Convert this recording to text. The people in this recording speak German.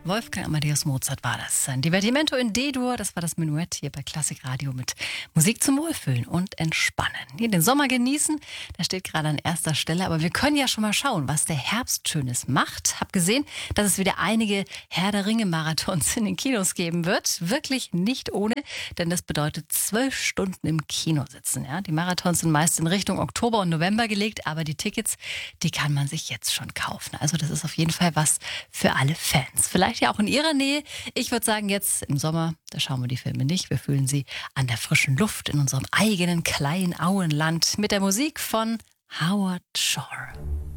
Wolfgang Amadeus Mozart war das. Ein Divertimento in D-Dur, das war das Menuett hier bei Klassikradio mit Musik zum Wohlfühlen und Entspannen. Hier den Sommer genießen, der steht gerade an erster Stelle, aber wir können ja schon mal schauen, was der Herbst Schönes macht. Hab gesehen, dass es wieder einige Herr der Ringe-Marathons in den Kinos geben wird. Wirklich nicht ohne, denn das bedeutet 12 Stunden im Kino sitzen. Ja? Die Marathons sind meist in Richtung Oktober und November gelegt, aber die Tickets, die kann man sich jetzt schon kaufen. Also das ist auf jeden Fall was für alle Fans. Vielleicht ja auch in Ihrer Nähe. Ich würde sagen, jetzt im Sommer, da schauen wir die Filme nicht. Wir fühlen sie an der frischen Luft in unserem eigenen kleinen Auenland mit der Musik von Howard Shore.